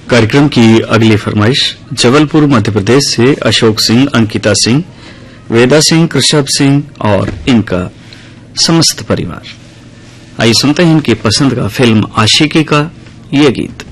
कार्यक्रम की अगली फरमाइश जबलपुर मध्य प्रदेश से अशोक सिंह, अंकिता सिंह, वेदा सिंह, कृषभ सिंह और इनका समस्त परिवार। आइए सुनते हैं इनकी पसंद का फिल्म आशिकी का ये गीत।